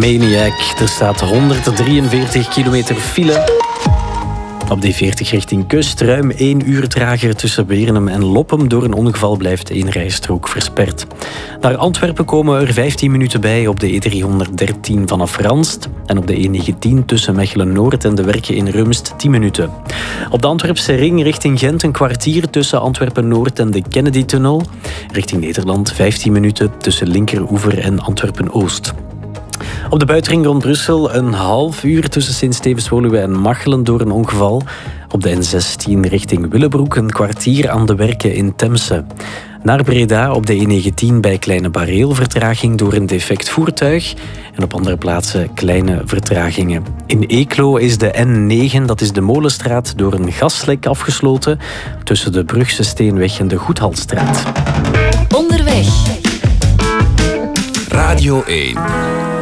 Maniac. Er staat 143 kilometer file. Op de 40 richting kust ruim 1 uur trager tussen Beernem en Loppem. Door een ongeval blijft 1 rijstrook versperd. Naar Antwerpen komen er 15 minuten bij op de E313 vanaf Ranst. En op de E19 tussen Mechelen-Noord en de Werken in Rumst 10 minuten. Op de Antwerpse ring richting Gent een kwartier tussen Antwerpen-Noord en de Kennedy-tunnel. Richting Nederland 15 minuten tussen Linkeroever en Antwerpen-Oost. Op de buitenring rond Brussel een half uur tussen Sint-Stevens-Woluwe en Machelen door een ongeval. Op de N16 richting Willebroek een kwartier aan de Werken in Temse. Naar Breda op de E19 bij Kleine Bareel vertraging door een defect voertuig. En op andere plaatsen kleine vertragingen. In Eeklo is de N9, dat is de Molenstraat, door een gaslek afgesloten. Tussen de Brugse Steenweg en de Goedhalstraat. Onderweg. Radio 1.